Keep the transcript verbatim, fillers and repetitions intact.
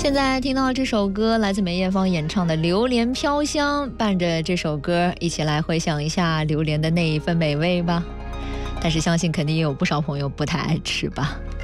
现在听到这首歌来自梅艳芳演唱的《榴莲飘香》，伴着这首歌一起来回想一下榴莲的那一份美味吧。但是相信肯定也有不少朋友不太爱吃吧。